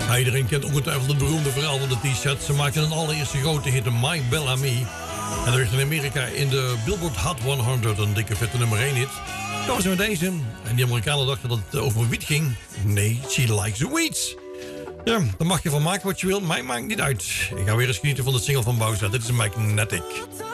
Iedereen kent ongetwijfeld het beroemde verhaal van de T-shirt. Ze maakten een allereerste grote hit, My Bellamy. En dat werd in Amerika in de Billboard Hot 100 een dikke vette nummer 1 hit. Dat was met deze. En die Amerikanen dachten dat het over wiet ging. Nee, she likes the weeds. Ja, daar mag je van maken wat je wil. Mij maakt niet uit. Ik ga weer eens genieten van de single van Bowser. Dit is Magnetic.